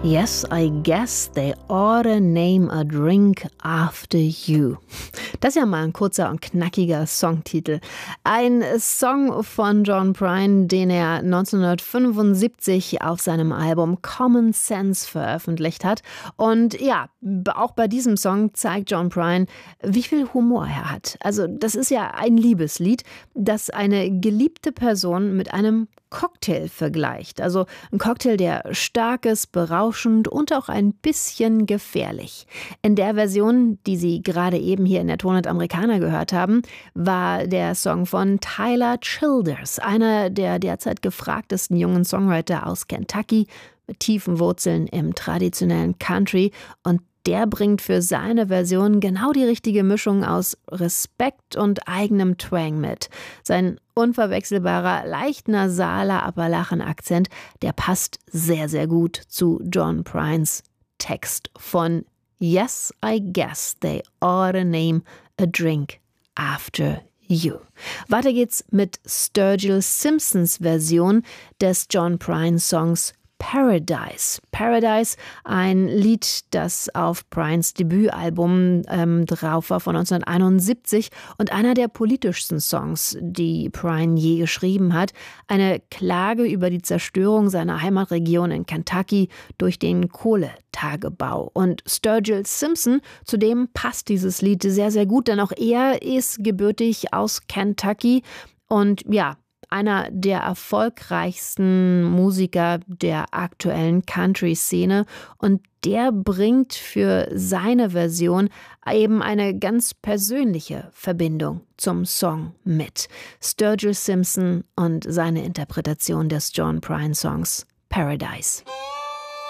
Yes, I guess they oughta name a drink after you. Das ist ja mal ein kurzer und knackiger Songtitel. Ein Song von John Prine, den er 1975 auf seinem Album Common Sense veröffentlicht hat. Und ja, auch bei diesem Song zeigt John Prine, wie viel Humor er hat. Also das ist ja ein Liebeslied, das eine geliebte Person mit einem Cocktail vergleicht. Also ein Cocktail, der stark ist, berauschend und auch ein bisschen gefährlich. In der Version, die Sie gerade eben hier in der Tonart Americana gehört haben, war der Song von Tyler Childers, einer der derzeit gefragtesten jungen Songwriter aus Kentucky mit tiefen Wurzeln im traditionellen Country, und der bringt für seine Version genau die richtige Mischung aus Respekt und eigenem Twang mit. Sein unverwechselbarer, leicht nasaler Appalachen-Akzent, der passt sehr, sehr gut zu John Prines Text von Yes, I guess they oughta name a drink after you. Weiter geht's mit Sturgill Simpsons Version des John Prine Songs Paradise. Paradise, ein Lied, das auf Prines Debütalbum drauf war von 1971 und einer der politischsten Songs, die Prine je geschrieben hat. Eine Klage über die Zerstörung seiner Heimatregion in Kentucky durch den Kohletagebau. Und Sturgill Simpson, zudem passt dieses Lied sehr, sehr gut, denn auch er ist gebürtig aus Kentucky und ja, einer der erfolgreichsten Musiker der aktuellen Country-Szene, und der bringt für seine Version eben eine ganz persönliche Verbindung zum Song mit. Sturgill Simpson und seine Interpretation des John Prine Songs Paradise.